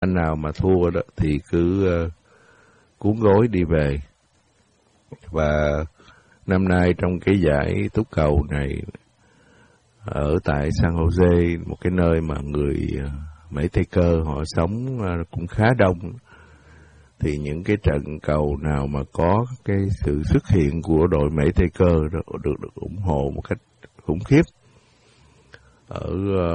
anh nào mà thua đó thì cứ cuốn gối đi về. Và năm nay trong cái giải túc cầu này ở tại San Jose, một cái nơi mà người Mỹ Tây Cơ họ sống cũng khá đông, thì những cái trận cầu nào mà có cái sự xuất hiện của đội Mỹ Tây Cơ được ủng hộ một cách khủng khiếp. Ở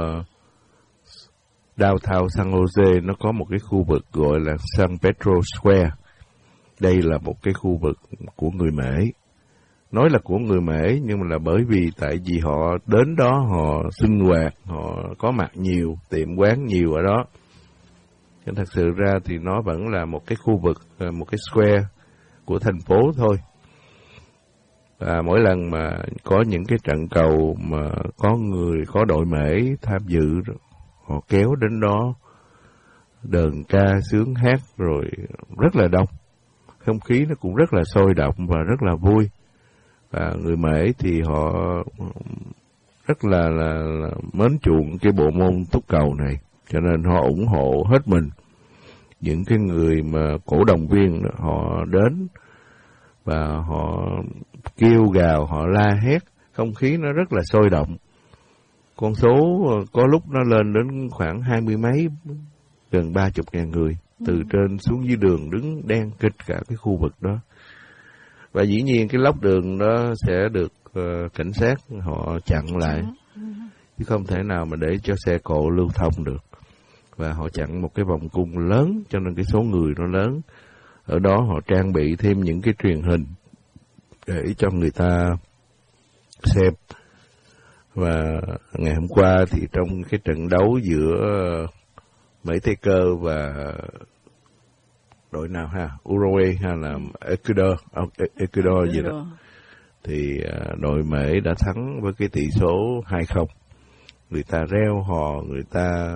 downtown San Jose nó có một cái khu vực gọi là San Pedro Square. Đây là một cái khu vực của người Mễ. Nói là của người Mễ nhưng mà là bởi vì tại vì họ đến đó họ sinh hoạt, họ có mặt nhiều, tiệm quán nhiều ở đó. Nên thật sự ra thì nó vẫn là một cái khu vực, một cái square của thành phố thôi. Và mỗi lần mà có những cái trận cầu mà có đội Mễ tham dự, họ kéo đến đó đờn ca sướng hát rồi rất là đông. Không khí nó cũng rất là sôi động và rất là vui. Và người Mễ thì họ rất là mến chuộng cái bộ môn túc cầu này, cho nên họ ủng hộ hết mình. Những cái người mà cổ động viên họ đến và họ kêu gào, họ la hét, không khí nó rất là sôi động. Con số có lúc nó lên đến khoảng 20 mấy, gần 30.000 người, từ trên xuống dưới đường đứng đen kịch cả cái khu vực đó. Và dĩ nhiên cái lốc đường đó sẽ được cảnh sát họ chặn lại, chứ không thể nào mà để cho xe cộ lưu thông được. Và họ chặn một cái vòng cung lớn, cho nên cái số người nó lớn. Ở đó họ trang bị thêm những cái truyền hình để cho người ta xem. Và ngày hôm qua thì trong cái trận đấu giữa Mỹ Tây Cơ và đội nào ha, Uruguay hay là Ecuador gì đó, thì đội Mỹ đã thắng với cái tỷ số 2-0. Người ta reo hò, người ta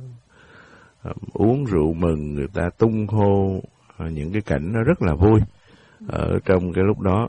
uống rượu mừng, người ta tung hô, những cái cảnh nó rất là vui ở trong cái lúc đó.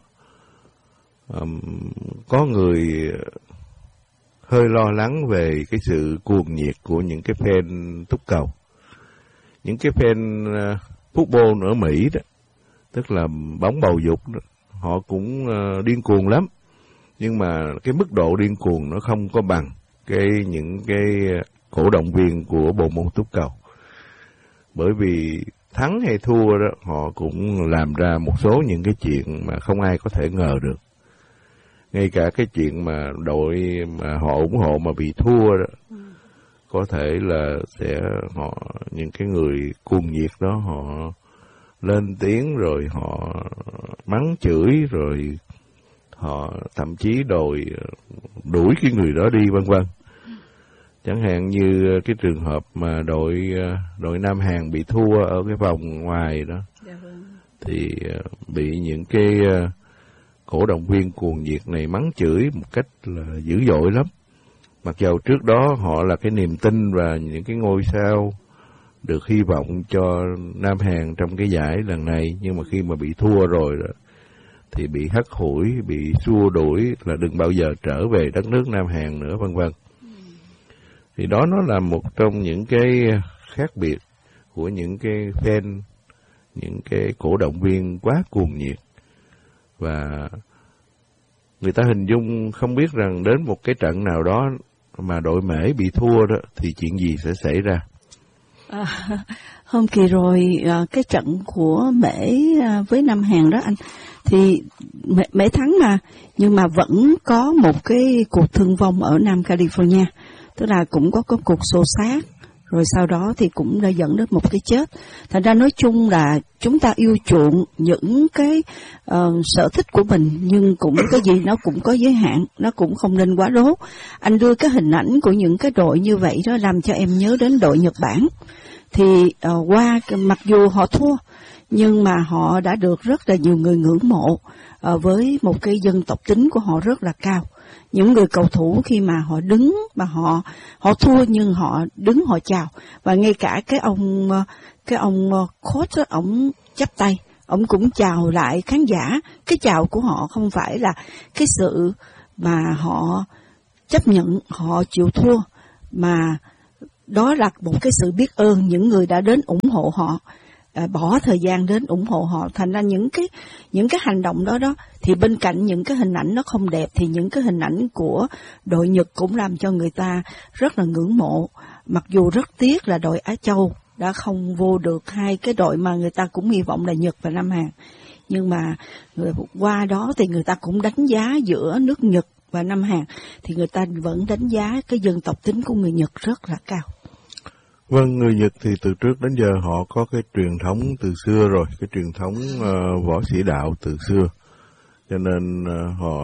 Có người hơi lo lắng về cái sự cuồng nhiệt của những cái fan túc cầu. Những cái fan football ở Mỹ đó, tức là bóng bầu dục đó, họ cũng điên cuồng lắm. Nhưng mà cái mức độ điên cuồng nó không có bằng những cái cổ động viên của bộ môn túc cầu. Bởi vì thắng hay thua đó, họ cũng làm ra một số những cái chuyện mà không ai có thể ngờ được. Ngay cả cái chuyện mà đội mà họ ủng hộ mà bị thua đó, có thể là những cái người cuồng nhiệt đó họ lên tiếng rồi họ mắng chửi, rồi họ thậm chí đuổi cái người đó đi vân vân. Chẳng hạn như cái trường hợp mà đội Nam Hàn bị thua ở cái vòng ngoài đó, thì bị những cái cổ động viên cuồng nhiệt này mắng chửi một cách là dữ dội lắm. Mặc dầu trước đó họ là cái niềm tin và những cái ngôi sao được hy vọng cho Nam Hàn trong cái giải lần này, nhưng mà khi mà bị thua rồi đó, thì bị hắt hủi, bị xua đuổi là đừng bao giờ trở về đất nước Nam Hàn nữa vân vân. Thì đó nó là một trong những cái khác biệt của những cái fan, những cái cổ động viên quá cuồng nhiệt. Và người ta hình dung không biết rằng đến một cái trận nào đó mà đội Mễ bị thua đó thì chuyện gì sẽ xảy ra. Hôm kỳ rồi cái trận của Mễ với Nam Hàn đó anh, thì Mễ thắng mà, nhưng mà vẫn có một cái cuộc thương vong ở Nam California, tức là cũng có cuộc xô xát, rồi sau đó thì cũng đã dẫn đến một cái chết. Thành ra nói chung là chúng ta yêu chuộng những cái sở thích của mình, nhưng cũng cái gì nó cũng có giới hạn, nó cũng không nên quá lố. Anh đưa cái hình ảnh của những cái đội như vậy đó làm cho em nhớ đến đội Nhật Bản. Thì mặc dù họ thua, nhưng mà họ đã được rất là nhiều người ngưỡng mộ với một cái dân tộc tính của họ rất là cao. Những người cầu thủ khi mà họ đứng, mà họ thua nhưng họ đứng họ chào. Và ngay cả cái ông coach đó, ổng chắp tay, ổng cũng chào lại khán giả. Cái chào của họ không phải là cái sự mà họ chấp nhận, họ chịu thua, mà đó là một cái sự biết ơn những người đã đến ủng hộ họ, bỏ thời gian đến ủng hộ họ. Thành ra những cái hành động đó thì bên cạnh những cái hình ảnh nó không đẹp, thì những cái hình ảnh của đội Nhật cũng làm cho người ta rất là ngưỡng mộ. Mặc dù rất tiếc là đội Á Châu đã không vô được hai cái đội mà người ta cũng hy vọng là Nhật và Nam Hàn. Nhưng mà qua đó thì người ta cũng đánh giá giữa nước Nhật và Nam Hàn, thì người ta vẫn đánh giá cái dân tộc tính của người Nhật rất là cao. Vâng, người Nhật thì từ trước đến giờ họ có cái truyền thống từ xưa rồi, cái truyền thống võ sĩ đạo từ xưa, cho nên họ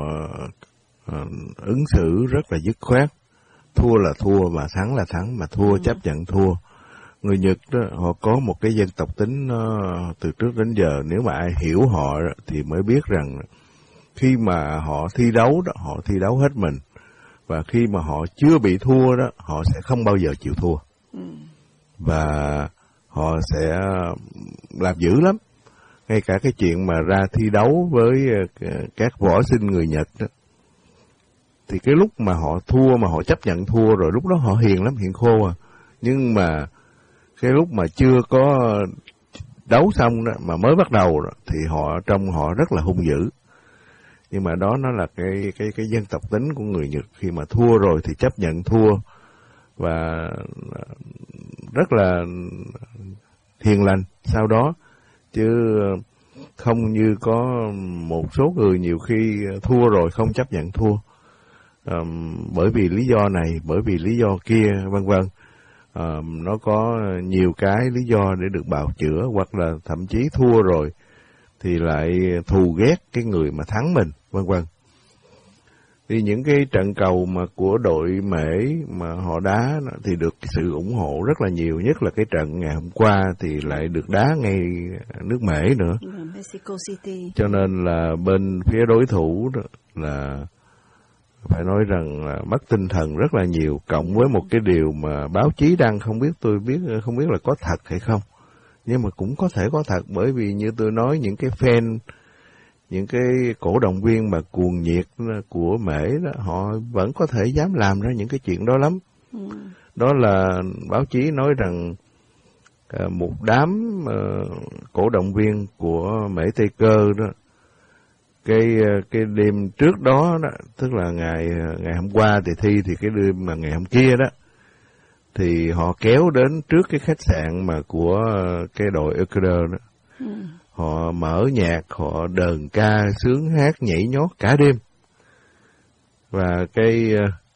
ứng xử rất là dứt khoát, thua là thua, mà thắng là thắng, mà thua chấp nhận thua. Người Nhật đó, họ có một cái dân tộc tính từ trước đến giờ, nếu mà ai hiểu họ đó, thì mới biết rằng khi mà họ thi đấu đó, họ thi đấu hết mình, và khi mà họ chưa bị thua đó, họ sẽ không bao giờ chịu thua. Và họ sẽ làm dữ lắm. Ngay cả cái chuyện mà ra thi đấu với các võ sinh người Nhật đó, thì cái lúc mà họ thua, mà họ chấp nhận thua rồi, lúc đó họ hiền lắm, hiền khô à. Nhưng mà cái lúc mà chưa có đấu xong đó, mà mới bắt đầu đó, thì trông họ rất là hung dữ. Nhưng mà đó nó là cái dân tộc tính của người Nhật, khi mà thua rồi thì chấp nhận thua, và rất là hiền lành sau đó, chứ không như có một số người nhiều khi thua rồi không chấp nhận thua, bởi vì lý do này, bởi vì lý do kia, vân vân. Nó có nhiều cái lý do để được bào chữa, hoặc là thậm chí thua rồi thì lại thù ghét cái người mà thắng mình, vân vân. Thì những cái trận cầu mà của đội Mễ mà họ đá thì được sự ủng hộ rất là nhiều, nhất là cái trận ngày hôm qua thì lại được đá ngay nước Mễ nữa. Mexico City. Cho nên là bên phía đối thủ đó là phải nói rằng là mất tinh thần rất là nhiều, cộng với một cái điều mà báo chí đăng không biết là có thật hay không, nhưng mà cũng có thể có thật, bởi vì như tôi nói, những cái fan, những cái cổ động viên mà cuồng nhiệt của Mễ đó, họ vẫn có thể dám làm ra những cái chuyện đó lắm. Đó là báo chí nói rằng một đám cổ động viên của Mễ Tây Cơ đó, cái đêm trước đó, tức là ngày hôm qua thì thi, thì cái đêm mà ngày hôm kia đó, thì họ kéo đến trước cái khách sạn mà của cái đội Ecuador đó. Họ mở nhạc, họ đờn ca, sướng hát, nhảy nhót cả đêm. Và cái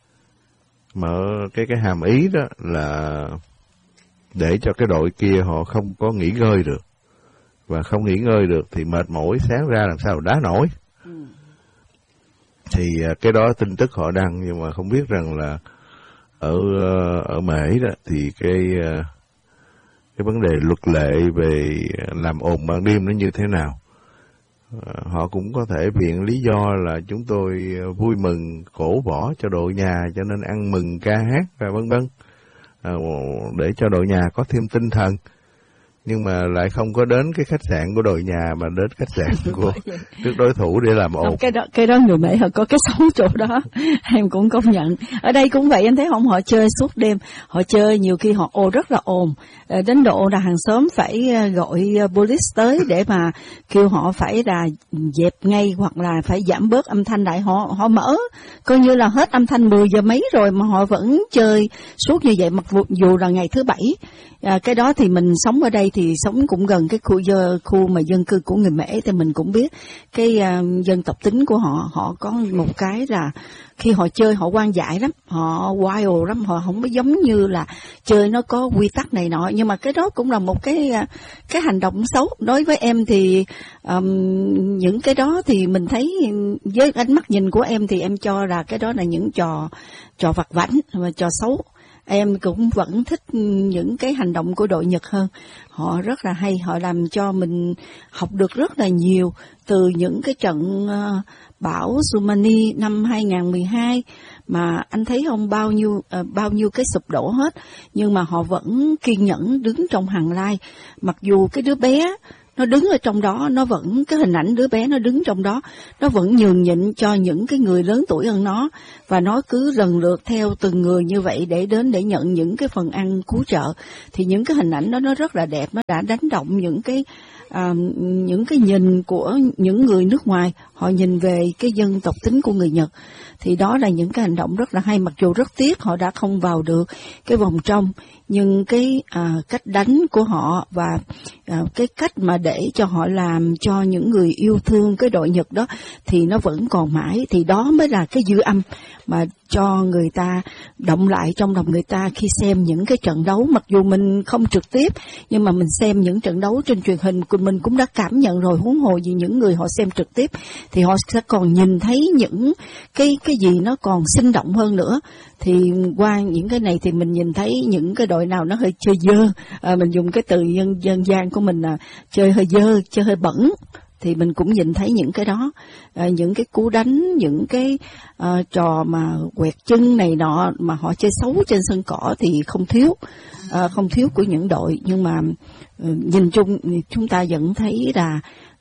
hàm ý đó là để cho cái đội kia họ không có nghỉ ngơi được. Và không nghỉ ngơi được thì mệt mỏi, sáng ra làm sao đá nổi. Thì cái đó tin tức họ đăng, nhưng mà không biết rằng là ở Mễ đó thì cái vấn đề luật lệ về làm ồn ban đêm nó như thế nào. Họ cũng có thể viện lý do là chúng tôi vui mừng cổ võ cho đội nhà, cho nên ăn mừng ca hát và vân vân, để cho đội nhà có thêm tinh thần. Nhưng mà lại không có đến cái khách sạn của đội nhà, mà đến khách sạn của trước đối thủ để làm ồn. Cái đó người Mễ họ có cái xấu chỗ đó, em cũng công nhận. Ở đây cũng vậy, em thấy không, họ chơi suốt đêm, họ chơi nhiều khi họ rất là ồn, đến độ là hàng xóm phải gọi police tới để mà kêu họ phải là dẹp ngay, hoặc là phải giảm bớt âm thanh lại. Họ mở coi như là hết âm thanh 10 giờ mấy rồi mà họ vẫn chơi suốt như vậy, mặc dù là ngày thứ Bảy. Cái đó thì mình sống ở đây thì sống cũng gần cái khu mà dân cư của người Mễ, thì mình cũng biết cái dân tộc tính của họ có một cái là khi họ chơi họ hoang dại lắm, họ wild lắm, họ không có giống như là chơi nó có quy tắc này nọ. Nhưng mà cái đó cũng là một cái hành động xấu. Đối với em thì những cái đó thì mình thấy với ánh mắt nhìn của em thì em cho là cái đó là những trò vặt vãnh và trò xấu. Em cũng vẫn thích những cái hành động của đội Nhật hơn. Họ rất là hay, họ làm cho mình học được rất là nhiều từ những cái trận bão tsunami năm 2012 mà anh thấy không, bao nhiêu cái sụp đổ hết, nhưng mà họ vẫn kiên nhẫn đứng trong hàng line. Mặc dù cái đứa bé nó đứng ở trong đó, nó vẫn, cái hình ảnh đứa bé nó đứng trong đó, nó vẫn nhường nhịn cho những cái người lớn tuổi hơn nó, và nó cứ lần lượt theo từng người như vậy để đến để nhận những cái phần ăn cứu trợ. Thì những cái hình ảnh đó nó rất là đẹp, nó đã đánh động những cái nhìn của những người nước ngoài, họ nhìn về cái dân tộc tính của người Nhật. Thì đó là những cái hành động rất là hay, mặc dù rất tiếc họ đã không vào được cái vòng trong, nhưng cái cách đánh của họ và cái cách mà để cho họ làm cho những người yêu thương cái đội Nhật đó thì nó vẫn còn mãi. Thì đó mới là cái dư âm mà cho người ta động lại trong lòng người ta khi xem những cái trận đấu. Mặc dù mình không trực tiếp, nhưng mà mình xem những trận đấu trên truyền hình mình cũng đã cảm nhận rồi, huống hồ gì những người họ xem trực tiếp thì họ sẽ còn nhìn thấy những cái gì nó còn sinh động hơn nữa. Thì qua những cái này thì mình nhìn thấy những cái đội nào nó hơi chơi dơ, mình dùng cái từ dân gian của mình là chơi hơi dơ, chơi hơi bẩn, thì mình cũng nhìn thấy những cái đó, những cái cú đánh, những cái trò mà quẹt chân này nọ mà họ chơi xấu trên sân cỏ thì không thiếu của những đội. Nhưng mà nhìn chung chúng ta vẫn thấy là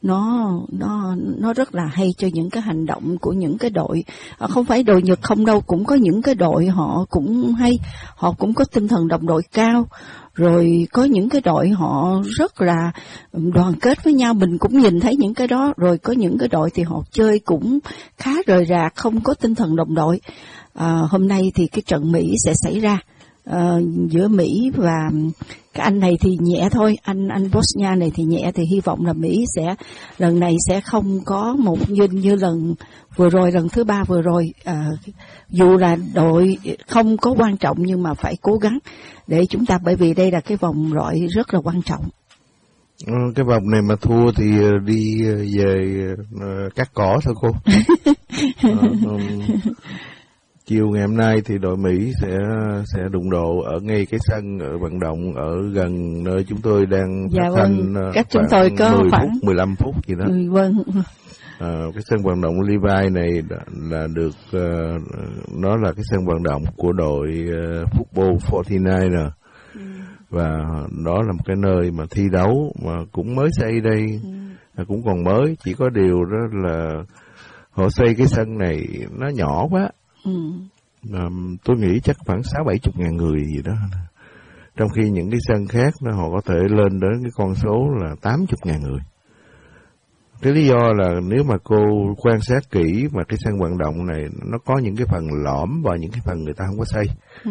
nó rất là hay cho những cái hành động của những cái đội. Không phải đội Nhật không đâu, cũng có những cái đội họ cũng hay, họ cũng có tinh thần đồng đội cao. Rồi có những cái đội họ rất là đoàn kết với nhau, mình cũng nhìn thấy những cái đó. Rồi có những cái đội thì họ chơi cũng khá rời rạc, không có tinh thần đồng đội. Hôm nay thì cái trận Mỹ sẽ xảy ra giữa Mỹ và cái anh này thì nhẹ thôi, anh Bosnia này thì nhẹ, thì hy vọng là Mỹ sẽ lần này sẽ không có một như lần vừa rồi, lần thứ 3 vừa rồi. Dù là đội không có quan trọng nhưng mà phải cố gắng để chúng ta, bởi vì đây là cái vòng loại rất là quan trọng. Cái vòng này mà thua thì đi về cắt cỏ thôi cô. Chiều ngày hôm nay thì đội Mỹ sẽ đụng độ ở ngay cái sân ở vận động ở gần nơi chúng tôi đang phát thanh, cách chúng tôi có khoảng 15 phút gì đó. Vâng. Cái sân vận động Levi này là được nó là cái sân vận động của đội football 49er. Và đó là một cái nơi mà thi đấu mà cũng mới xây đây, cũng còn mới, chỉ có điều đó là họ xây cái sân này nó nhỏ quá. Tôi nghĩ chắc khoảng 60-70 ngàn người gì đó, trong khi những cái sân khác nó họ có thể lên đến cái con số là 80 ngàn người. Cái lý do là nếu mà cô quan sát kỹ mà cái sân vận động này nó có những cái phần lõm và những cái phần người ta không có xây.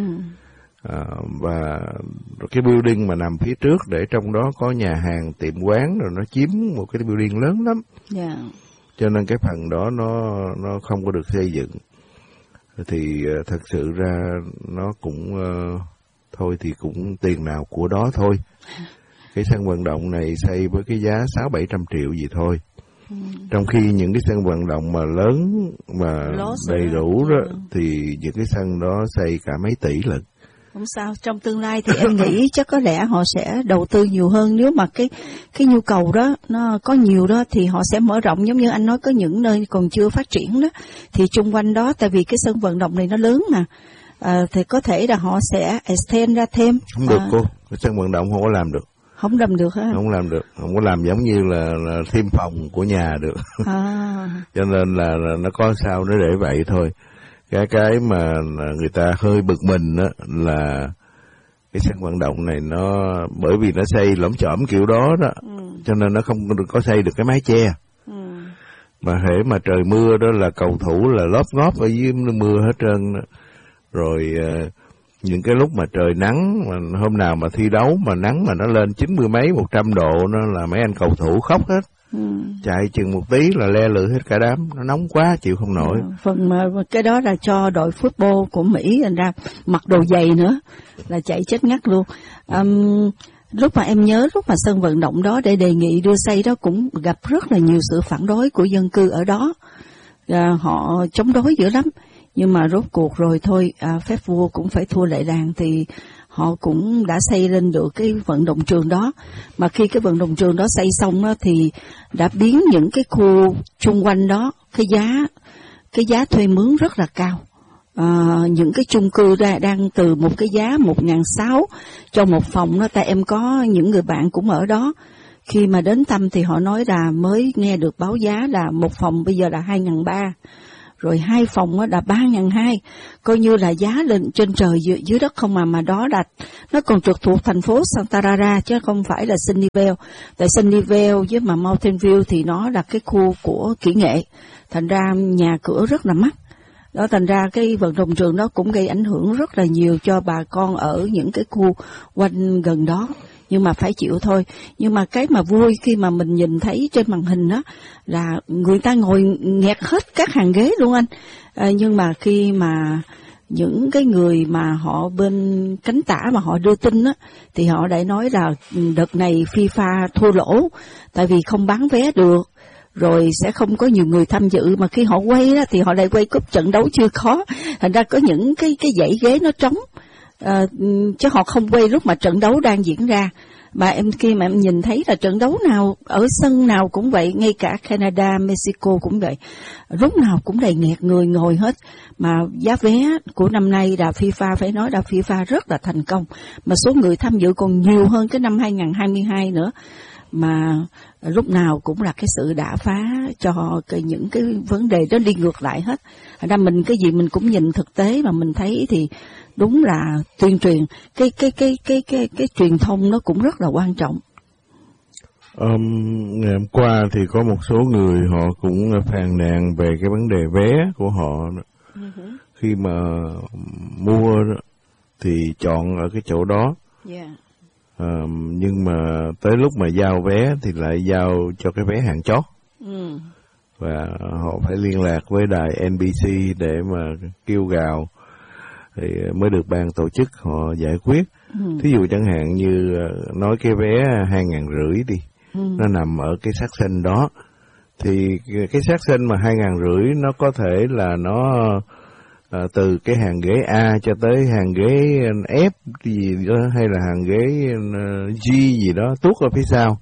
Và cái building mà nằm phía trước để trong đó có nhà hàng, tiệm quán, rồi nó chiếm một cái building lớn lắm. Cho nên cái phần đó nó không có được xây dựng. Thì thật sự ra nó cũng thôi thì cũng tiền nào của đó thôi. Cái sân vận động này xây với cái giá 600-700 triệu gì thôi. Trong khi những cái sân vận động mà lớn mà đầy đủ đó thì những cái sân đó xây cả mấy tỷ lận. Không sao, trong tương lai thì em nghĩ chắc có lẽ họ sẽ đầu tư nhiều hơn. Nếu mà cái nhu cầu đó nó có nhiều đó thì họ sẽ mở rộng, giống như anh nói có những nơi còn chưa phát triển đó thì chung quanh đó, tại vì cái sân vận động này nó lớn mà, thì có thể là họ sẽ extend ra thêm. Không được cô, cái sân vận động không có làm được. Không làm được hả? Không làm được, không có làm giống như là thêm phòng của nhà được. Cho nên là nó có sao nó để vậy thôi. Cái mà người ta hơi bực mình đó là cái sân vận động này nó bởi vì nó xây lõm chõm kiểu đó đó, cho nên nó không có xây được cái mái che. Mà hễ mà trời mưa đó là cầu thủ là lóp ngóp ở dưới mưa hết trơn đó. Rồi những cái lúc mà trời nắng, mà hôm nào mà thi đấu mà nắng mà nó lên 90 mấy 100 độ, nó là mấy anh cầu thủ khóc hết. Chạy chừng một tí là le lưỡi hết cả đám, nó nóng quá chịu không nổi. Phần mà cái đó là cho đội football của Mỹ thành ra mặc đồ dày nữa là chạy chết ngắt luôn. Lúc mà em nhớ lúc mà sân vận động đó để đề nghị đưa xây đó cũng gặp rất là nhiều sự phản đối của dân cư ở đó. Họ chống đối dữ lắm, nhưng mà rốt cuộc rồi thôi, phép vua cũng phải thua lệ đàn, thì họ cũng đã xây lên được cái vận động trường đó. Mà khi cái vận động trường đó xây xong đó, thì đã biến những cái khu chung quanh đó, cái giá thuê mướn rất là cao. Những cái chung cư đang từ một cái giá 1.600 cho một phòng đó, tại em có những người bạn cũng ở đó. khi mà đến thăm thì họ nói là mới nghe được báo giá là một phòng bây giờ là 2.300, rồi 2 phòng là 3.200, coi như là giá lên trên trời dưới đất không mà đó là nó còn trực thuộc thành phố Santa Clara chứ không phải là Sunnyvale. Tại Sunnyvale với mà Mountain View thì nó là cái khu của kỹ nghệ, thành ra nhà cửa rất là mắc. Đó, thành ra cái vận động trường đó cũng gây ảnh hưởng rất là nhiều cho bà con ở những cái khu quanh gần đó. Nhưng mà phải chịu thôi. Nhưng mà cái mà vui khi mà mình nhìn thấy trên màn hình đó là người ta ngồi nghẹt hết các hàng ghế luôn anh. Nhưng mà khi mà những cái người mà họ bên cánh tả mà họ đưa tin á, thì họ đã nói là đợt này FIFA thua lỗ tại vì không bán vé được, rồi sẽ không có nhiều người tham dự, mà khi họ quay đó thì họ lại quay cúp trận đấu chưa có, thành ra có những cái dãy ghế nó trống, chứ họ không quay lúc mà trận đấu đang diễn ra. Mà khi mà em nhìn thấy là trận đấu nào ở sân nào cũng vậy, ngay cả Canada, Mexico cũng vậy, lúc nào cũng đầy nghẹt người ngồi hết. Mà giá vé của năm nay là FIFA phải nói là FIFA rất là thành công, mà số người tham dự còn nhiều hơn cái năm 2022 nữa. Mà lúc nào cũng là cái sự đả phá cho những cái vấn đề đó đi ngược lại hết. Thành ra mình cái gì mình cũng nhìn thực tế mà mình thấy thì đúng là tuyên truyền cái truyền thông nó cũng rất là quan trọng. Ngày hôm qua thì có một số người họ cũng phàn nàn về cái vấn đề vé của họ. Khi mà mua thì chọn ở cái chỗ đó. Nhưng mà tới lúc mà giao vé thì lại giao cho cái vé hàng chót. Và họ phải liên lạc với đài NBC để mà kêu gào thì mới được ban tổ chức họ giải quyết. Thí dụ chẳng hạn như nói cái vé 2.500 đi, nó nằm ở cái section đó, thì cái section mà 2.500 nó có thể là nó từ cái hàng ghế A cho tới hàng ghế F gì đó, hay là hàng ghế G gì đó tuốt ở phía sau.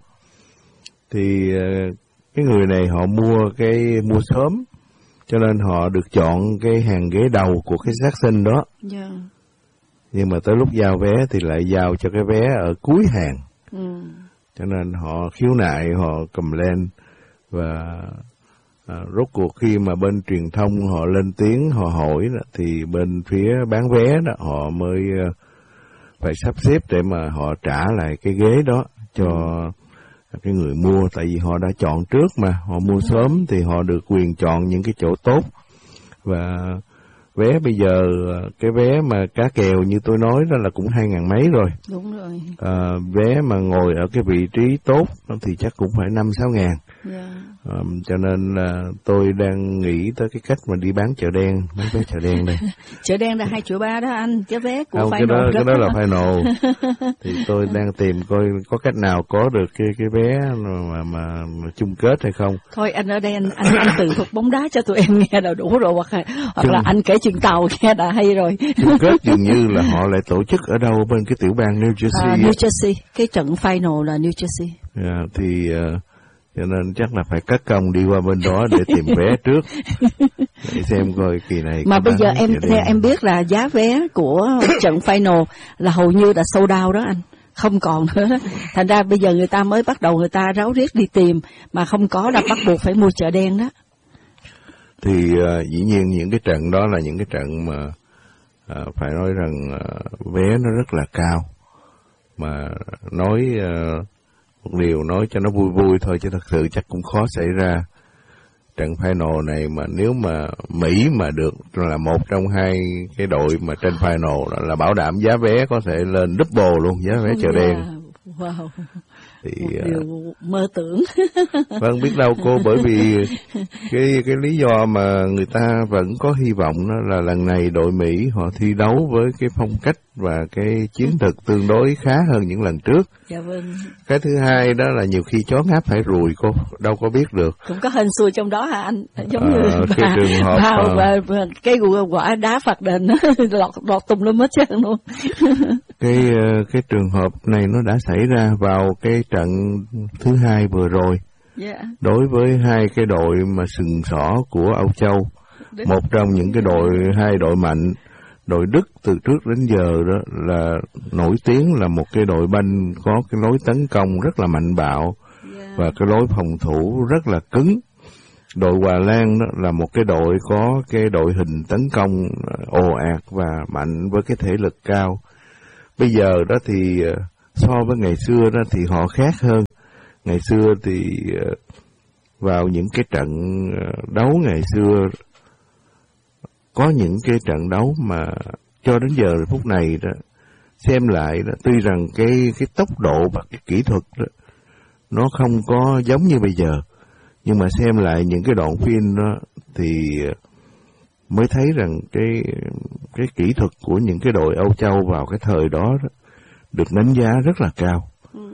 Thì cái người này họ mua sớm, cho nên họ được chọn cái hàng ghế đầu của cái section đó. Nhưng mà tới lúc giao vé thì lại giao cho cái vé ở cuối hàng. Cho nên họ khiếu nại, họ complain, và rốt cuộc khi mà bên truyền thông họ lên tiếng họ hỏi đó, thì bên phía bán vé đó họ mới phải sắp xếp để mà họ trả lại cái ghế đó cho cái người mua. Tại vì họ đã chọn trước mà, họ mua sớm thì họ được quyền chọn những cái chỗ tốt. Và vé bây giờ, cái vé mà cá kèo như tôi nói đó là cũng 2.000 mấy rồi. Đúng rồi. Vé mà ngồi ở cái vị trí tốt thì chắc cũng phải 5-6 ngàn. Cho nên là tôi đang nghĩ tới cái cách mà đi bán chợ đen, mấy vé chợ đen đây. Chợ đen là 2,3 triệu đó anh, chứ vé của không, final cái đó là final. Thì tôi đang tìm coi có cách nào có được cái vé mà chung kết hay không. Thôi anh ở đây anh tự thuật bóng đá cho tụi em nghe là đủ rồi, hoặc là anh kể chuyện tàu nghe đã hay rồi. Chung kết dường như là họ lại tổ chức ở đâu bên cái tiểu bang New Jersey. New Jersey, cái trận final là New Jersey. Thì cho nên chắc là phải cất công đi qua bên đó để tìm vé trước, để xem coi kỳ này. Mà bây giờ em biết là giá vé của trận final là hầu như là sold out đó anh, không còn nữa đó. Thành ra bây giờ người ta mới bắt đầu người ta ráo riết đi tìm, mà không có là bắt buộc phải mua chợ đen đó. Thì dĩ nhiên những cái trận đó là những cái trận mà phải nói rằng vé nó rất là cao. Mà nói một điều nói cho nó vui vui thôi, chứ thật sự chắc cũng khó xảy ra. Trận final này mà nếu mà Mỹ mà được là một trong hai cái đội mà trên final là bảo đảm giá vé có thể lên double luôn giá vé chợ đen. Wow. Thì điều mơ tưởng. Vâng, biết đâu cô, bởi vì cái lý do mà người ta vẫn có hy vọng đó là lần này đội Mỹ họ thi đấu với cái phong cách và cái chiến thuật tương đối khá hơn những lần trước. Dạ vâng. Cái thứ hai đó là nhiều khi chó ngáp phải ruồi, cô đâu có biết được. Cũng có hên xui trong đó hả anh? Giống như cái trường hợp và cái quả đá phạt đền lọt tung lên mất chứ luôn. Cái trường hợp này nó đã xảy ra vào cái trận thứ hai vừa rồi. Yeah. Đối với hai cái đội mà sừng sỏ của Âu Châu, một trong những cái hai đội mạnh. Đội Đức từ trước đến giờ đó là nổi tiếng là một cái đội banh có cái lối tấn công rất là mạnh bạo, và cái lối phòng thủ rất là cứng. Đội Hòa Lan đó là một cái đội có cái đội hình tấn công ồ ạt và mạnh với cái thể lực cao. Bây giờ đó thì so với ngày xưa đó thì họ khác hơn. Ngày xưa thì vào những cái trận đấu ngày xưa, có những cái trận đấu mà cho đến giờ phút này đó, xem lại đó, tuy rằng cái tốc độ và cái kỹ thuật đó, nó không có giống như bây giờ, nhưng mà xem lại những cái đoạn phim đó thì mới thấy rằng cái kỹ thuật của những cái đội Âu Châu vào cái thời đó, được đánh giá rất là cao.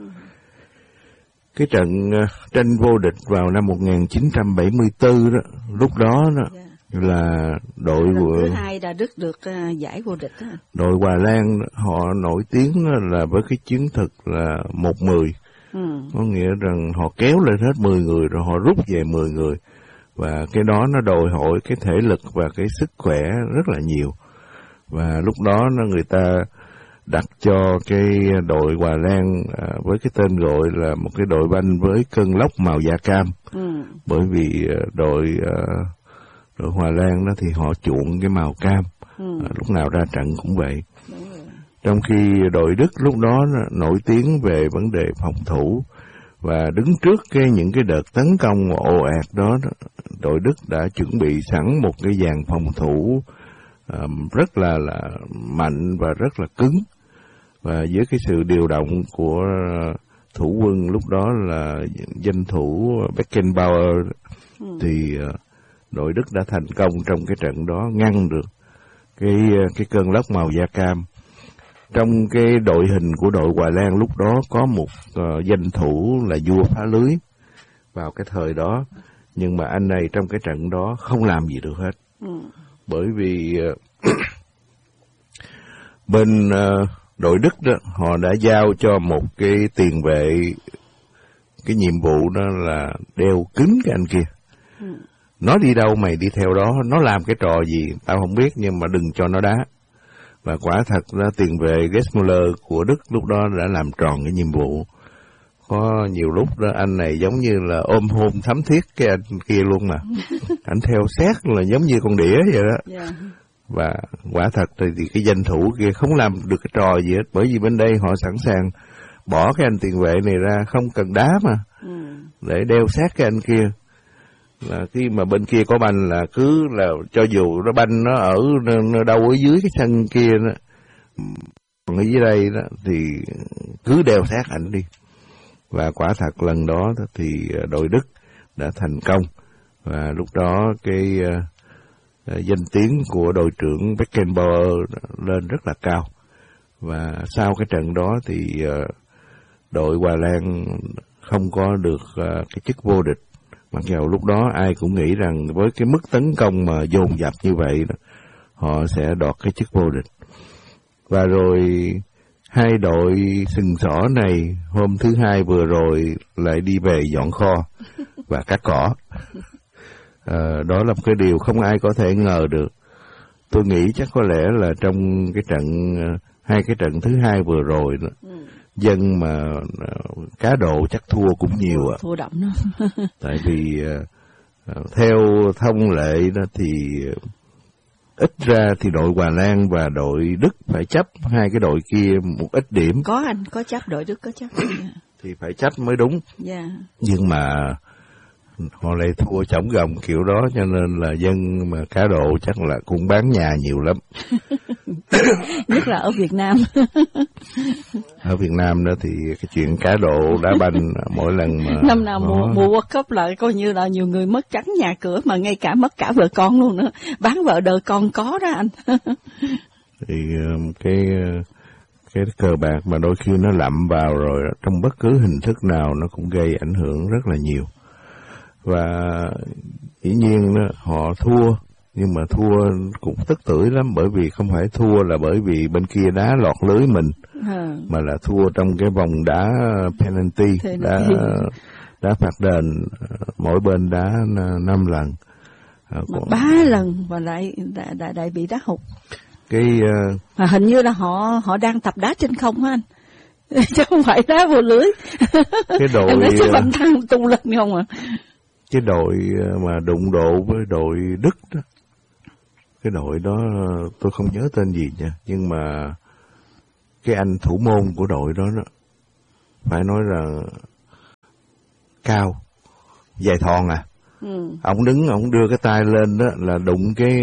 Cái trận tranh vô địch vào năm 1974 đó, lúc đó là đội thứ hai đã được giải vô địch đó. Đội Hòa Lan họ nổi tiếng là với cái chiến thuật là 1-10. Có nghĩa rằng họ kéo lên hết 10 người rồi họ rút về 10 người. Và cái đó nó đòi hỏi cái thể lực và cái sức khỏe rất là nhiều. Và lúc đó người ta đặt cho cái đội Hòa Lan với cái tên gọi là một cái đội banh với cơn lốc màu da cam. Bởi vì đội Hòa Lan đó thì họ chuộng cái màu cam, lúc nào ra trận cũng vậy. Trong khi đội Đức lúc đó nổi tiếng về vấn đề phòng thủ và đứng trước những cái đợt tấn công ồ ạt đó, đội Đức đã chuẩn bị sẵn một cái dàn phòng thủ rất là mạnh và rất là cứng. Và với cái sự điều động của thủ quân lúc đó là danh thủ Beckenbauer thì đội Đức đã thành công trong cái trận đó, ngăn được cái cơn lốc màu da cam. Trong cái đội hình của đội Hòa Lan lúc đó có một danh thủ là vua phá lưới vào cái thời đó, nhưng mà anh này trong cái trận đó không làm gì được hết. Bởi vì bên đội Đức đó, họ đã giao cho một cái tiền vệ cái nhiệm vụ đó là đeo kín cái anh kia. Nó đi đâu mày đi theo đó, nó làm cái trò gì tao không biết, nhưng mà đừng cho nó đá. Và quả thật là tiền vệ Gesmuller của Đức lúc đó đã làm tròn cái nhiệm vụ. Có nhiều lúc đó anh này giống như là ôm hôn thắm thiết cái anh kia luôn mà. Anh theo sát là giống như con đĩa vậy đó. Và quả thật thì cái danh thủ kia không làm được cái trò gì hết, bởi vì bên đây họ sẵn sàng bỏ cái anh tiền vệ này ra, không cần đá mà, để đeo sát cái anh kia. Là khi mà bên kia có banh là cứ là cho dù nó banh nó ở đâu ở dưới cái sân kia đó, còn ở dưới đây đó thì cứ đeo sát ảnh đi. Và quả thật lần đó thì đội Đức đã thành công, và lúc đó cái danh tiếng của đội trưởng Beckenbauer lên rất là cao. Và sau cái trận đó thì đội Hòa Lan không có được cái chức vô địch. Mặc dù lúc đó ai cũng nghĩ rằng với cái mức tấn công mà dồn dập như vậy đó, họ sẽ đoạt cái chức vô địch. Và rồi hai đội sừng sỏ này hôm thứ Hai vừa rồi lại đi về dọn kho và cắt cỏ. Đó là một cái điều không ai có thể ngờ được. Tôi nghĩ chắc có lẽ là trong cái hai cái trận thứ Hai vừa rồi đó, dân mà cá độ chắc thua cũng nhiều ạ. Thua đậm đó. Tại vì theo thông lệ đó thì ít ra thì đội Hòa Lan và đội Đức phải chấp hai cái đội kia một ít điểm. Có chấp, đội Đức có chấp. Thì phải chấp mới đúng. Nhưng mà họ lại thua chổng gồng kiểu đó, cho nên là dân mà cá độ chắc là cũng bán nhà nhiều lắm. Nhất là ở Việt Nam. Ở Việt Nam đó thì cái chuyện cá độ đá banh mỗi lần mà năm nào mùa World Cup là coi như là nhiều người mất trắng nhà cửa, mà ngay cả mất cả vợ con luôn nữa, bán vợ đời con có đó anh. Thì cái cờ bạc mà đôi khi nó lậm vào rồi trong bất cứ hình thức nào nó cũng gây ảnh hưởng rất là nhiều. Và dĩ nhiên đó, họ thua, nhưng mà thua cũng tức tưởi lắm, bởi vì không phải thua là bởi vì bên kia đá lọt lưới mình, mà là thua trong cái vòng đá penalty, đá phạt đền, mỗi bên đá 5 lần. 3 lần và lại bị đá hụt. Mà hình như là họ đang tập đá trên không hả anh? chứ không phải đá vô lưới. Cái đội em thấy cái banh thăng tung lên không à? Cái đội mà đụng độ với đội Đức đó, cái đội đó tôi không nhớ tên gì nha, nhưng mà cái anh thủ môn của đội đó phải nói là cao, dài thon à. Ông đứng, ông đưa cái tay lên đó là đụng cái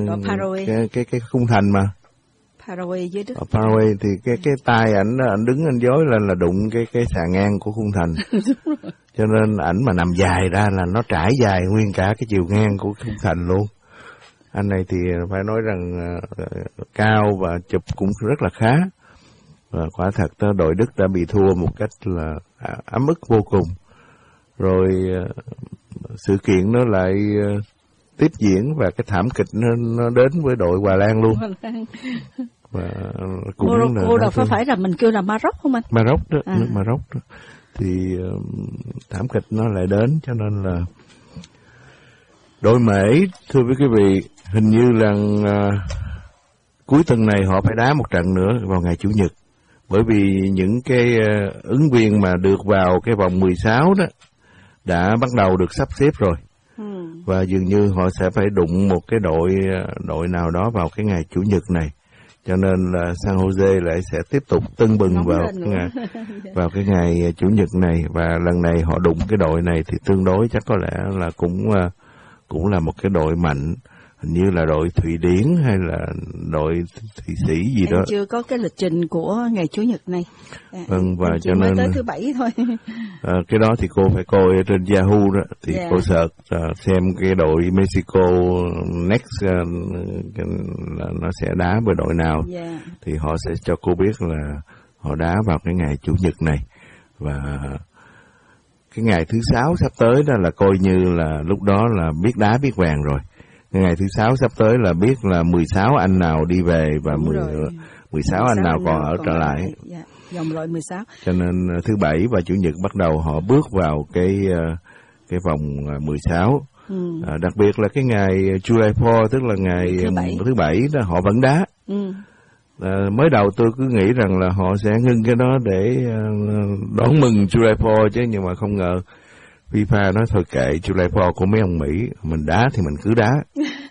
khung thành mà. Paraguay với Đức. Ở Paraguay thì cái tay ảnh đứng anh dối lên là đụng cái xà ngang của khung thành. Cho nên ảnh mà nằm dài ra là nó trải dài nguyên cả cái chiều ngang của khung thành luôn. Anh này thì phải nói rằng cao và chụp cũng rất là khá. Và quả thật đó, đội Đức đã bị thua một cách là ấm ức vô cùng. Rồi sự kiện nó lại tiếp diễn và cái thảm kịch nó đến với đội Hà Lan luôn. Và cũng Morocco là phải là mình kêu là Maroc không anh? Maroc đó, nước Maroc đó. Thì thảm kịch nó lại đến, cho nên là đội Mễ, thưa quý vị, hình như là cuối tuần này họ phải đá một trận nữa vào ngày Chủ nhật. Bởi vì những cái ứng viên mà được vào cái vòng 16 đó đã bắt đầu được sắp xếp rồi. Và dường như họ sẽ phải đụng một cái đội nào đó vào cái ngày Chủ nhật này. Cho nên là San Jose lại sẽ tiếp tục tưng bừng vào cái ngày Chủ nhật này. Và lần này họ đụng cái đội này thì tương đối chắc có lẽ là cũng là một cái đội mạnh. Hình như là đội Thụy Điển hay là đội Thụy Sĩ gì đó. Em chưa có cái lịch trình của ngày Chủ nhật này. Vâng, và em cho mới nên tới thứ Bảy thôi. Cái đó thì cô phải coi ở trên Yahoo đó, thì cô search xem cái đội Mexico next là nó sẽ đá với đội nào. Thì họ sẽ cho cô biết là họ đá vào cái ngày Chủ nhật này. Và cái ngày thứ Sáu sắp tới đó là coi như là lúc đó là biết đá biết vàng rồi. Ngày thứ Sáu sắp tới là biết là 16 anh nào đi về và 16 anh nào còn ở trở lại. Vòng loại 16. Cho nên thứ Bảy và Chủ nhật bắt đầu họ bước vào cái vòng 16. Đặc biệt là cái ngày July 4, tức là ngày thứ Bảy đó họ vẫn đá. Mới đầu tôi cứ nghĩ rằng là họ sẽ ngưng cái đó để đón mừng July 4 chứ, nhưng mà không ngờ FIFA nói thôi kệ July 4 của mấy ông Mỹ, mình đá thì mình cứ đá.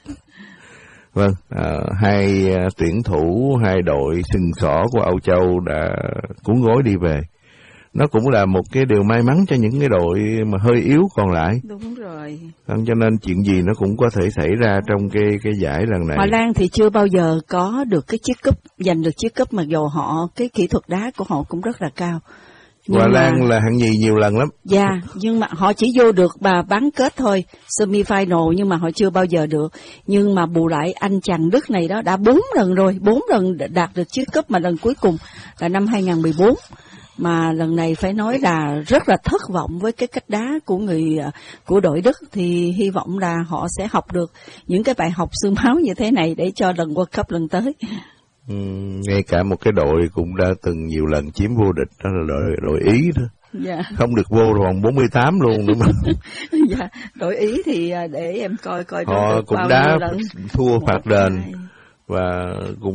Vâng, hai tuyển thủ, hai đội sừng sỏ của Âu Châu đã cuốn gối đi về. Nó cũng là một cái điều may mắn cho những cái đội mà hơi yếu còn lại. Đúng rồi. Cho nên chuyện gì nó cũng có thể xảy ra trong cái giải lần này. Hà Lan thì chưa bao giờ có được cái chiếc cúp, giành được chiếc cúp, mặc dù họ cái kỹ thuật đá của họ cũng rất là cao. Hà Lan là hạng nhì nhiều lần lắm. Nhưng mà họ chỉ vô được bán kết thôi, semi-final, nhưng mà họ chưa bao giờ được. Nhưng mà bù lại anh chàng Đức này đó đã 4 lần rồi, 4 lần đạt được chiếc cúp, mà lần cuối cùng là năm 2014. Mà lần này phải nói là rất là thất vọng với cái cách đá của đội Đức, thì hy vọng là họ sẽ học được những cái bài học xương máu như thế này để cho lần World Cup lần tới. Ngay cả một cái đội cũng đã từng nhiều lần chiếm vô địch, đó là đội Ý đó. Không được vô vòng 48 luôn, đúng không? Đội Ý thì để em coi họ cũng đá thua phạt đền. Và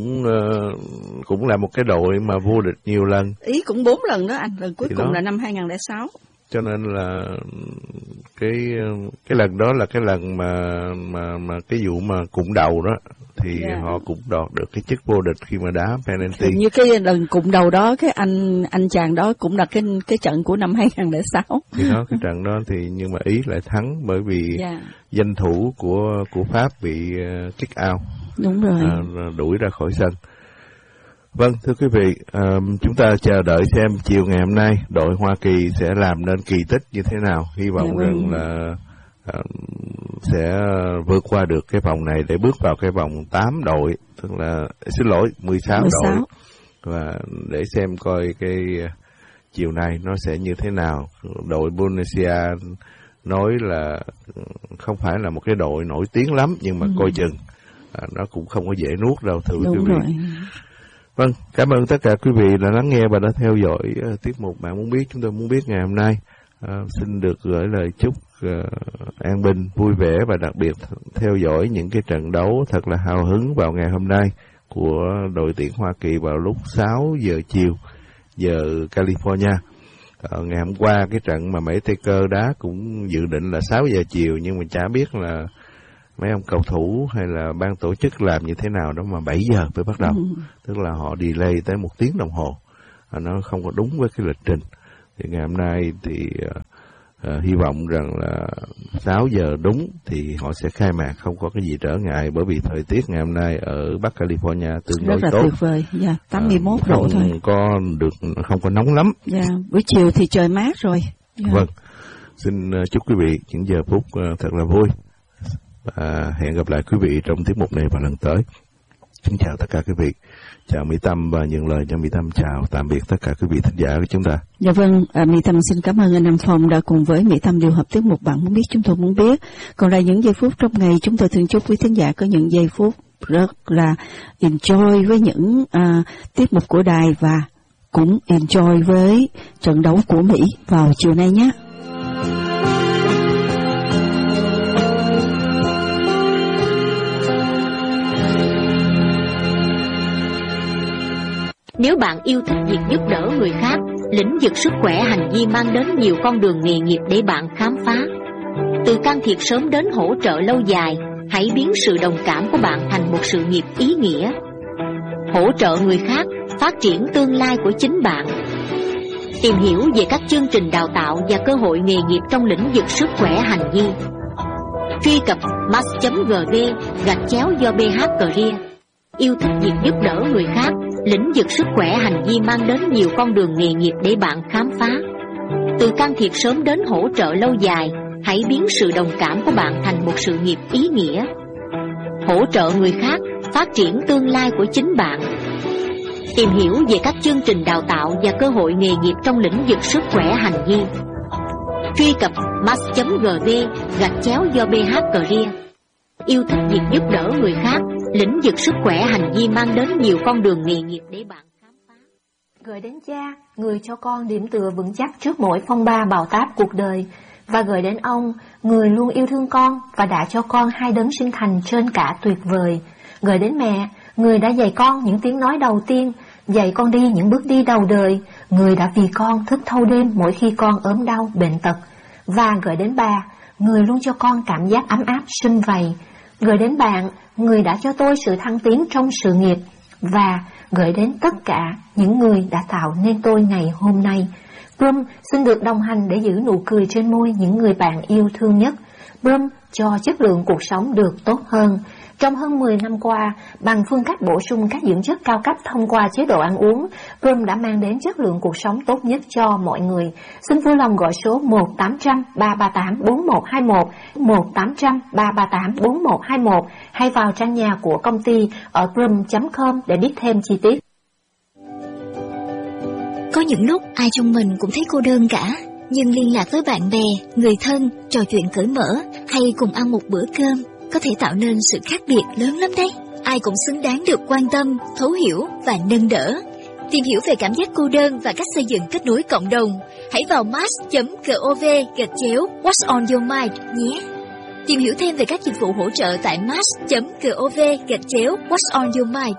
cũng là một cái đội mà vô địch nhiều lần. Ý cũng 4 lần đó anh, lần cuối cùng là năm 2006. Cho nên là cái lần đó là cái lần mà cái vụ mà cụm đầu đó thì họ cũng đoạt được cái chức vô địch khi mà đá penalty. Như cái lần cụm đầu đó, cái anh chàng đó cũng là cái trận của năm 2006. Thì đó, cái trận đó thì nhưng mà Ý lại thắng bởi vì danh thủ của Pháp bị kick out. Đúng rồi. Đuổi ra khỏi sân. Vâng, thưa quý vị, chúng ta chờ đợi xem chiều ngày hôm nay đội Hoa Kỳ sẽ làm nên kỳ tích như thế nào. Hy vọng rằng là sẽ vượt qua được cái vòng này để bước vào cái vòng 8 đội, tức là 16 đội. Và để xem coi cái chiều nay nó sẽ như thế nào. Đội Indonesia nói là không phải là một cái đội nổi tiếng lắm, nhưng mà coi chừng nó cũng không có dễ nuốt đâu, thưa quý vị. Vâng, cảm ơn tất cả quý vị đã lắng nghe và đã theo dõi tiết mục Bạn Muốn Biết. Chúng tôi muốn biết ngày hôm nay. Xin được gửi lời chúc an bình, vui vẻ và đặc biệt theo dõi những cái trận đấu thật là hào hứng vào ngày hôm nay của đội tuyển Hoa Kỳ vào lúc 6 giờ chiều giờ California. Ngày hôm qua cái trận mà Mỹ Taker đá cũng dự định là 6 giờ chiều, nhưng mà chả biết là mấy ông cầu thủ hay là ban tổ chức làm như thế nào đó mà 7 giờ mới bắt đầu. Tức là họ delay tới 1 tiếng đồng hồ. Nó không có đúng với cái lịch trình. Thì ngày hôm nay thì hy vọng rằng là 6 giờ đúng thì họ sẽ khai mạc, không có cái gì trở ngại, bởi vì thời tiết ngày hôm nay ở Bắc California tương đối rất là tốt. Tuyệt vời, 81 độ thôi. Không có nóng lắm. Buổi chiều thì trời mát rồi. Vâng, xin chúc quý vị những giờ phút thật là vui. Hẹn gặp lại quý vị trong tiết mục này vào lần tới. Xin chào tất cả quý vị. Chào Mỹ Tâm và nhận lời cho Mỹ Tâm chào tạm biệt tất cả quý vị thính giả của chúng ta. Dạ vâng, Mỹ Tâm xin cảm ơn anh Nam Phong đã cùng với Mỹ Tâm điều hợp tiết mục Bạn Muốn Biết Chúng Tôi Muốn Biết. Còn là những giây phút trong ngày, chúng tôi thường chúc quý thính giả có những giây phút rất là enjoy với những tiết mục của đài và cũng enjoy với trận đấu của Mỹ vào chiều nay nhé. Nếu bạn yêu thích việc giúp đỡ người khác, lĩnh vực sức khỏe hành vi mang đến nhiều con đường nghề nghiệp để bạn khám phá. Từ can thiệp sớm đến hỗ trợ lâu dài, hãy biến sự đồng cảm của bạn thành một sự nghiệp ý nghĩa. Hỗ trợ người khác, phát triển tương lai của chính bạn. Tìm hiểu về các chương trình đào tạo và cơ hội nghề nghiệp trong lĩnh vực sức khỏe hành vi. Truy cập mass.gv/do BH Career. Yêu thích việc giúp đỡ người khác, lĩnh vực sức khỏe hành vi mang đến nhiều con đường nghề nghiệp để bạn khám phá. Từ can thiệp sớm đến hỗ trợ lâu dài, hãy biến sự đồng cảm của bạn thành một sự nghiệp ý nghĩa. Hỗ trợ người khác, phát triển tương lai của chính bạn. Tìm hiểu về các chương trình đào tạo và cơ hội nghề nghiệp trong lĩnh vực sức khỏe hành vi. Truy cập mass.gv/do BH Career. Yêu thích việc giúp đỡ người khác, lĩnh vực sức khỏe hành vi mang đến nhiều con đường nghề nghiệp để bạn khám phá. Gửi đến cha, người cho con điểm tựa vững chắc trước mỗi phong ba bão táp cuộc đời, và gửi đến ông, người luôn yêu thương con và đã cho con hai đấng sinh thành trên cả tuyệt vời. Gửi đến mẹ, người đã dạy con những tiếng nói đầu tiên, dạy con đi những bước đi đầu đời, người đã vì con thức thâu đêm mỗi khi con ốm đau bệnh tật. Và gửi đến bà, người luôn cho con cảm giác ấm áp sum vầy. Gửi đến bạn, người đã cho tôi sự thăng tiến trong sự nghiệp. Và gửi đến tất cả những người đã tạo nên tôi ngày hôm nay. Brum xin được đồng hành để giữ nụ cười trên môi những người bạn yêu thương nhất. Brum cho chất lượng cuộc sống được tốt hơn. Trong hơn 10 năm qua, bằng phương cách bổ sung các dưỡng chất cao cấp thông qua chế độ ăn uống, Brum đã mang đến chất lượng cuộc sống tốt nhất cho mọi người. Xin vui lòng gọi số 1-800-338-4121, 1-800-338-4121 hay vào trang nhà của công ty ở brum.com để biết thêm chi tiết. Có những lúc ai trong mình cũng thấy cô đơn cả, nhưng liên lạc với bạn bè, người thân, trò chuyện cởi mở hay cùng ăn một bữa cơm có thể tạo nên sự khác biệt lớn lắm đấy. Ai cũng xứng đáng được quan tâm, thấu hiểu và nâng đỡ. Tìm hiểu về cảm giác cô đơn và cách xây dựng kết nối cộng đồng, hãy vào mass.gov/What's on your mind nhé. Tìm hiểu thêm về các dịch vụ hỗ trợ tại mass.gov/What's on your mind.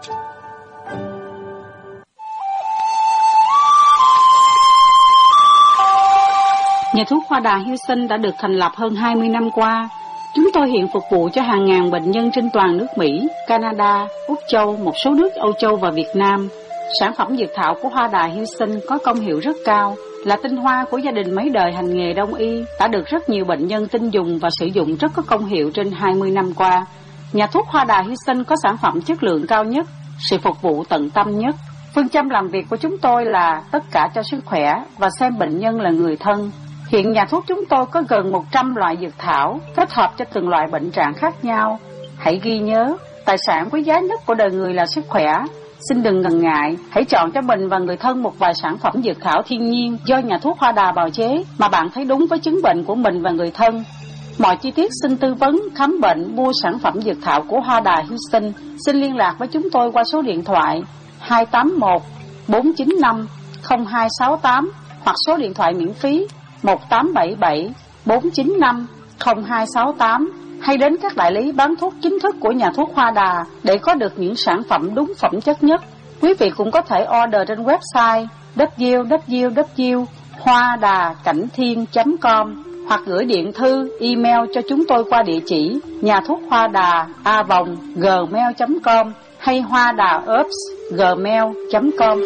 Nhà thuốc Hoa Đà Houston đã được thành lập hơn 20 năm qua. Chúng tôi hiện phục vụ cho hàng ngàn bệnh nhân trên toàn nước Mỹ, Canada, Úc Châu, một số nước Âu Châu và Việt Nam. Sản phẩm dược thảo của Hoa Đà Houston có công hiệu rất cao, là tinh hoa của gia đình mấy đời hành nghề đông y, đã được rất nhiều bệnh nhân tin dùng và sử dụng rất có công hiệu trên 20 năm qua. Nhà thuốc Hoa Đà Houston có sản phẩm chất lượng cao nhất, sự phục vụ tận tâm nhất. Phương châm làm việc của chúng tôi là tất cả cho sức khỏe và xem bệnh nhân là người thân. Hiện nhà thuốc chúng tôi có gần 100 loại dược thảo, kết hợp cho từng loại bệnh trạng khác nhau. Hãy ghi nhớ, tài sản quý giá nhất của đời người là sức khỏe. Xin đừng ngần ngại, hãy chọn cho mình và người thân một vài sản phẩm dược thảo thiên nhiên do nhà thuốc Hoa Đà bào chế mà bạn thấy đúng với chứng bệnh của mình và người thân. Mọi chi tiết xin tư vấn, khám bệnh, mua sản phẩm dược thảo của Hoa Đà Houston. Xin liên lạc với chúng tôi qua số điện thoại 281 495 0268 hoặc số điện thoại miễn phí 1877 495 0268 hay đến các đại lý bán thuốc chính thức của nhà thuốc Hoa Đà để có được những sản phẩm đúng phẩm chất nhất. Quý vị cũng có thể order trên website www.hoadacảnhthiên.com hoặc gửi điện thư, email cho chúng tôi qua địa chỉ nhà thuốc Hoa Đà @gmail.com hay hoadaherbs@gmail.com.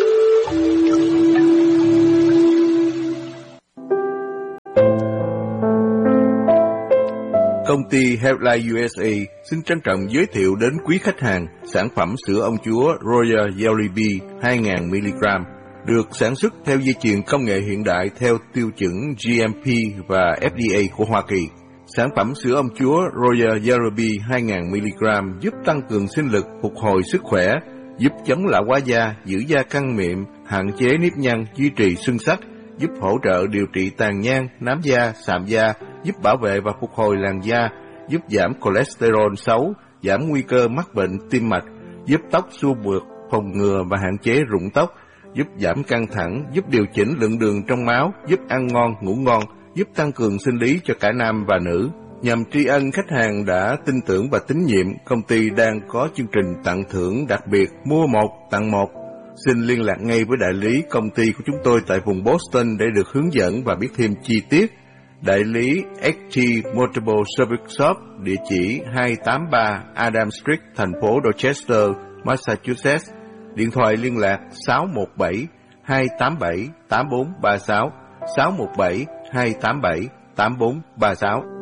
Công ty Healthline USA xin trân trọng giới thiệu đến quý khách hàng sản phẩm sữa ông chúa Royal Jelly Bee 2000mg được sản xuất theo dây chuyền công nghệ hiện đại theo tiêu chuẩn GMP và FDA của Hoa Kỳ. Sản phẩm sữa ông chúa Royal Jelly Bee 2000mg giúp tăng cường sinh lực, phục hồi sức khỏe, giúp chống lão hóa da, giữ da căng mịn, hạn chế nếp nhăn, duy trì xương sắc, giúp hỗ trợ điều trị tàn nhang, nám da, sạm da, giúp bảo vệ và phục hồi làn da, giúp giảm cholesterol xấu, giảm nguy cơ mắc bệnh tim mạch, giúp tóc xua mượt, phòng ngừa và hạn chế rụng tóc, giúp giảm căng thẳng, giúp điều chỉnh lượng đường trong máu, giúp ăn ngon, ngủ ngon, giúp tăng cường sinh lý cho cả nam và nữ. Nhằm tri ân khách hàng đã tin tưởng và tín nhiệm, công ty đang có chương trình tặng thưởng đặc biệt mua 1 tặng 1. Xin liên lạc ngay với đại lý công ty của chúng tôi tại vùng Boston để được hướng dẫn và biết thêm chi tiết. Đại lý XT Multiple Service Shop, địa chỉ 283 Adam Street, thành phố Dorchester, Massachusetts. Điện thoại liên lạc 617-287-8436, 617-287-8436.